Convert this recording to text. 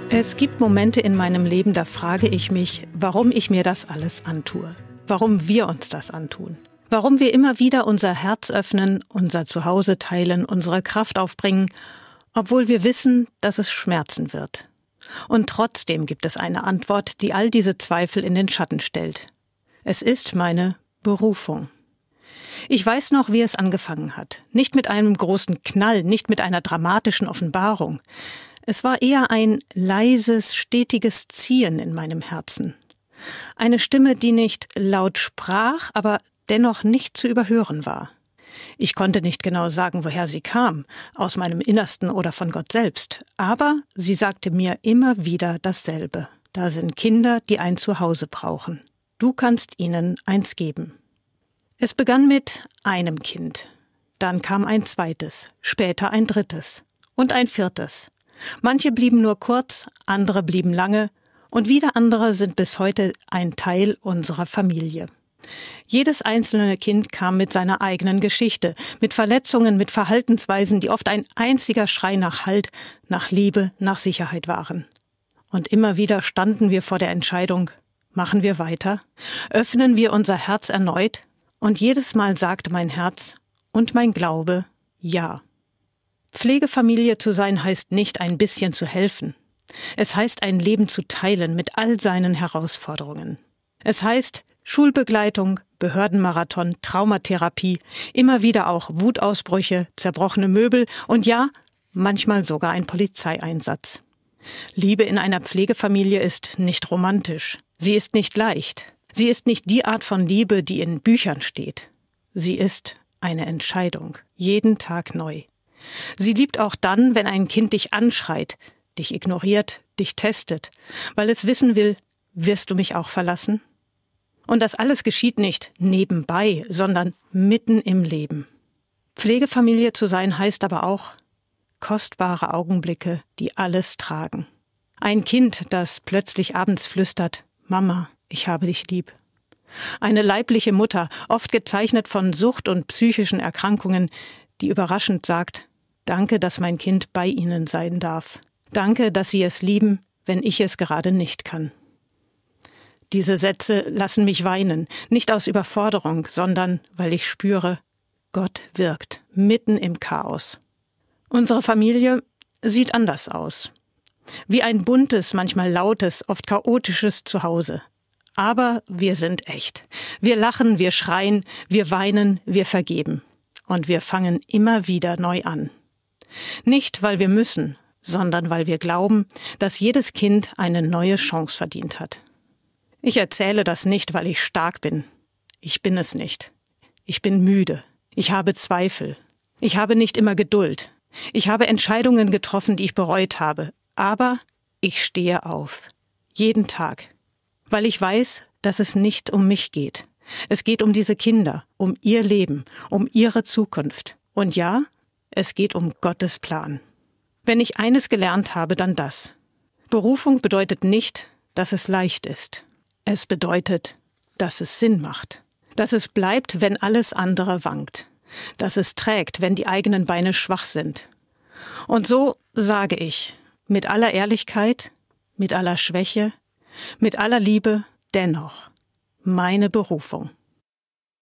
Es gibt Momente in meinem Leben, da frage ich mich, warum ich mir das alles antue. Warum wir uns das antun. Warum wir immer wieder unser Herz öffnen, unser Zuhause teilen, unsere Kraft aufbringen, obwohl wir wissen, dass es schmerzen wird. Und trotzdem gibt es eine Antwort, die all diese Zweifel in den Schatten stellt. Es ist meine Berufung. Ich weiß noch, wie es angefangen hat. Nicht mit einem großen Knall, nicht mit einer dramatischen Offenbarung. Es war eher ein leises, stetiges Ziehen in meinem Herzen. Eine Stimme, die nicht laut sprach, aber dennoch nicht zu überhören war. Ich konnte nicht genau sagen, woher sie kam, aus meinem Innersten oder von Gott selbst, aber sie sagte mir immer wieder dasselbe. Da sind Kinder, die ein Zuhause brauchen. Du kannst ihnen eins geben. Es begann mit einem Kind. Dann kam ein zweites, später ein drittes und ein viertes. Manche blieben nur kurz, andere blieben lange und wieder andere sind bis heute ein Teil unserer Familie. Jedes einzelne Kind kam mit seiner eigenen Geschichte, mit Verletzungen, mit Verhaltensweisen, die oft ein einziger Schrei nach Halt, nach Liebe, nach Sicherheit waren. Und immer wieder standen wir vor der Entscheidung, machen wir weiter? Öffnen wir unser Herz erneut? Und jedes Mal sagte mein Herz und mein Glaube ja. Pflegefamilie zu sein heißt nicht, ein bisschen zu helfen. Es heißt, ein Leben zu teilen mit all seinen Herausforderungen. Es heißt, Schulbegleitung, Behördenmarathon, Traumatherapie, immer wieder auch Wutausbrüche, zerbrochene Möbel und ja, manchmal sogar ein Polizeieinsatz. Liebe in einer Pflegefamilie ist nicht romantisch. Sie ist nicht leicht. Sie ist nicht die Art von Liebe, die in Büchern steht. Sie ist eine Entscheidung, jeden Tag neu. Sie liebt auch dann, wenn ein Kind dich anschreit, dich ignoriert, dich testet, weil es wissen will, wirst du mich auch verlassen? Und das alles geschieht nicht nebenbei, sondern mitten im Leben. Pflegefamilie zu sein heißt aber auch kostbare Augenblicke, die alles tragen. Ein Kind, das plötzlich abends flüstert, Mama, ich habe dich lieb. Eine leibliche Mutter, oft gezeichnet von Sucht und psychischen Erkrankungen, die überraschend sagt, danke, dass mein Kind bei Ihnen sein darf. Danke, dass Sie es lieben, wenn ich es gerade nicht kann. Diese Sätze lassen mich weinen, nicht aus Überforderung, sondern weil ich spüre, Gott wirkt, mitten im Chaos. Unsere Familie sieht anders aus. Wie ein buntes, manchmal lautes, oft chaotisches Zuhause. Aber wir sind echt. Wir lachen, wir schreien, wir weinen, wir vergeben. Und wir fangen immer wieder neu an. Nicht, weil wir müssen, sondern weil wir glauben, dass jedes Kind eine neue Chance verdient hat. Ich erzähle das nicht, weil ich stark bin. Ich bin es nicht. Ich bin müde. Ich habe Zweifel. Ich habe nicht immer Geduld. Ich habe Entscheidungen getroffen, die ich bereut habe. Aber ich stehe auf. Jeden Tag. Weil ich weiß, dass es nicht um mich geht. Es geht um diese Kinder, um ihr Leben, um ihre Zukunft. Und ja, es geht um Gottes Plan. Wenn ich eines gelernt habe, dann das. Berufung bedeutet nicht, dass es leicht ist. Es bedeutet, dass es Sinn macht. Dass es bleibt, wenn alles andere wankt. Dass es trägt, wenn die eigenen Beine schwach sind. Und so sage ich, mit aller Ehrlichkeit, mit aller Schwäche, mit aller Liebe, dennoch, meine Berufung.